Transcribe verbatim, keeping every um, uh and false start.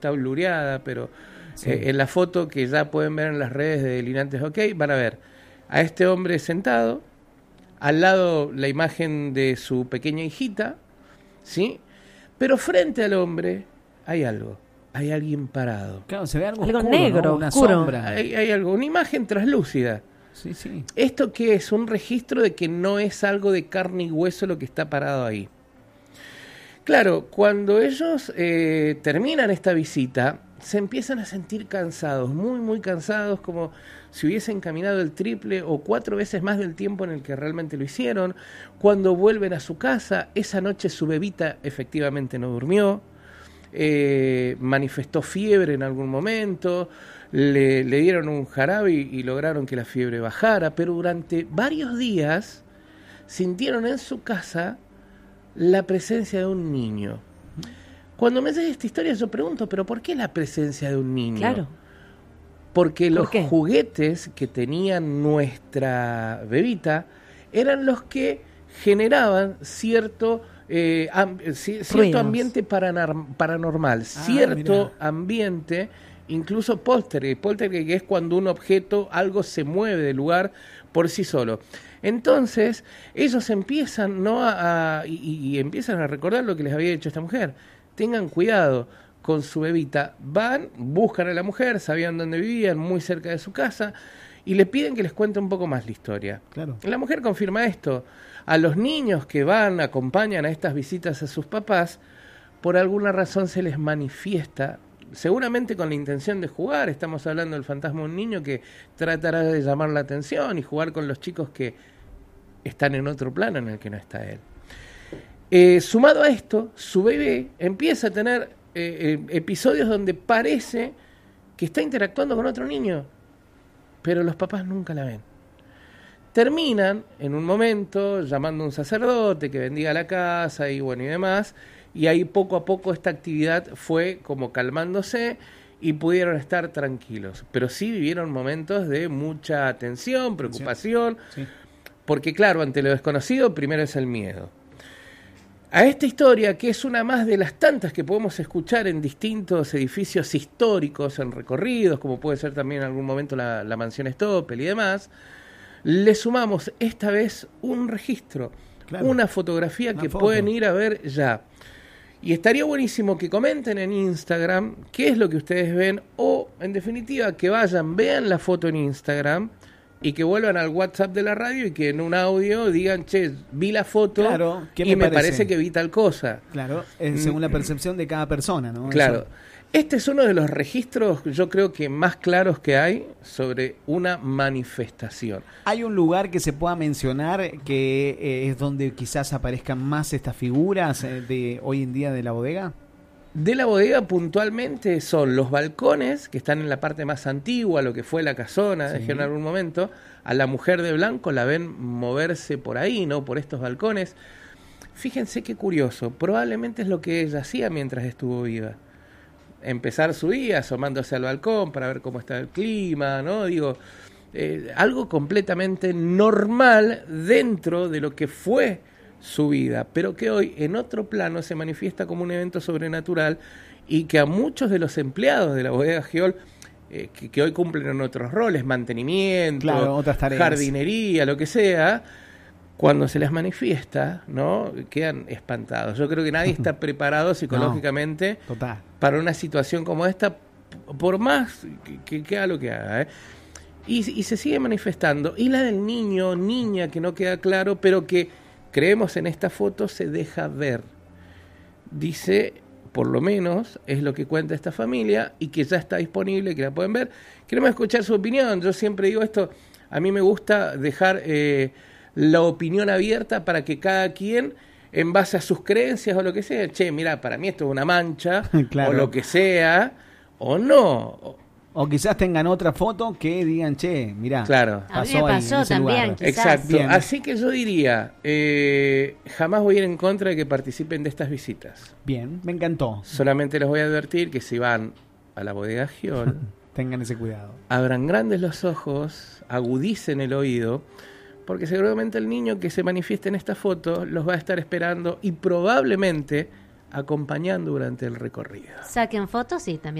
está blureada, pero Sí. eh, en la foto que ya pueden ver en las redes de Delirantes OK, van a ver a este hombre sentado, al lado la imagen de su pequeña hijita, ¿sí? Pero frente al hombre hay algo, hay alguien parado. Claro, se ve algo, Algo oscuro, negro, ¿no? Una oscuro. sombra. Hay, hay algo, una imagen traslúcida. Sí, sí. ¿Esto qué es? Un registro de que no es algo de carne y hueso lo que está parado ahí. Claro, cuando ellos eh, terminan esta visita, se empiezan a sentir cansados, muy, muy cansados, como si hubiesen caminado el triple o cuatro veces más del tiempo en el que realmente lo hicieron. Cuando vuelven a su casa, esa noche su bebita efectivamente no durmió, eh, manifestó fiebre en algún momento, le, le dieron un jarabe y, y lograron que la fiebre bajara, pero durante varios días sintieron en su casa la presencia de un niño. Cuando me haces esta historia yo pregunto, ¿pero por qué la presencia de un niño? Claro. Porque ¿Por los qué? juguetes que tenía nuestra bebita eran los que generaban cierto, eh, am- ci- cierto Ruidos. ambiente paranar- paranormal, Ah, cierto mirá. ambiente, incluso poltergeist, poltergeist que es cuando un objeto, algo se mueve del lugar por sí solo. Entonces, ellos empiezan, ¿no? a, a- y, y empiezan a recordar lo que les había dicho esta mujer. Tengan cuidado con su bebita. Van, buscan a la mujer, sabían dónde vivían, muy cerca de su casa, y le piden que les cuente un poco más la historia. Claro. La mujer confirma esto. A los niños que van, acompañan a estas visitas a sus papás, por alguna razón se les manifiesta, seguramente con la intención de jugar. Estamos hablando del fantasma de un niño que tratará de llamar la atención y jugar con los chicos que están en otro plano en el que no está él. Eh, sumado a esto, su bebé empieza a tener eh, eh, episodios donde parece que está interactuando con otro niño, pero los papás nunca la ven. Terminan en un momento llamando a un sacerdote que bendiga la casa y bueno y demás, y ahí poco a poco esta actividad fue como calmándose y pudieron estar tranquilos, pero sí vivieron momentos de mucha tensión, preocupación, Sí. porque claro, ante lo desconocido primero es el miedo. A esta historia, que es una más de las tantas que podemos escuchar en distintos edificios históricos, en recorridos, como puede ser también en algún momento la, la mansión Stoppel y demás, le sumamos esta vez un registro, Claro. una fotografía Una que foto. pueden ir a ver ya. Y estaría buenísimo que comenten en Instagram qué es lo que ustedes ven, o en definitiva que vayan, vean la foto en Instagram y que vuelvan al WhatsApp de la radio y que en un audio digan, che, vi la foto Claro, ¿qué y me me parece? parece que vi tal cosa. Claro, eh, según la percepción de cada persona, ¿no? Claro. Eso. Este es uno de los registros, yo creo que más claros que hay sobre una manifestación. ¿Hay un lugar que se pueda mencionar que eh, es donde quizás aparezcan más estas figuras eh, de hoy en día de la bodega? De la bodega puntualmente son los balcones, que están en la parte más antigua, lo que fue la casona, Sí. dijeron en algún momento. A la mujer de blanco la ven moverse por ahí, ¿no? Por estos balcones. Fíjense qué curioso, probablemente es lo que ella hacía mientras estuvo viva. Empezar su día asomándose al balcón para ver cómo está el clima, ¿no? Digo, eh, algo completamente normal dentro de lo que fue su vida, pero que hoy en otro plano se manifiesta como un evento sobrenatural y que a muchos de los empleados de la bodega Giol, eh, que, que hoy cumplen en otros roles, mantenimiento, Claro, otras tareas. jardinería, lo que sea, cuando se les manifiesta, ¿no? Quedan espantados. Yo creo que nadie está preparado psicológicamente Total. para una situación como esta, p- por más que, que, que haga lo que haga, ¿eh? Y, y se sigue manifestando. Y la del niño, niña, que no queda claro, pero que creemos en esta foto se deja ver. Dice, por lo menos, es lo que cuenta esta familia y que ya está disponible, que la pueden ver. Queremos escuchar su opinión. Yo siempre digo esto, a mí me gusta dejar eh, la opinión abierta para que cada quien, en base a sus creencias o lo que sea, che, mira, para mí esto es una mancha, Claro. o lo que sea, o no. O quizás tengan otra foto que digan, che, mirá, Claro. A mí pasó me ahí, pasó en ese también, lugar. quizás. Exacto. Bien. Así que yo diría, eh, jamás voy a ir en contra de que participen de estas visitas. Bien, me encantó. Solamente les voy a advertir que si van a la bodega Giol, Tengan ese cuidado. abran grandes los ojos, agudicen el oído, porque seguramente el niño que se manifieste en esta foto los va a estar esperando y probablemente acompañando durante el recorrido. Saquen fotos y también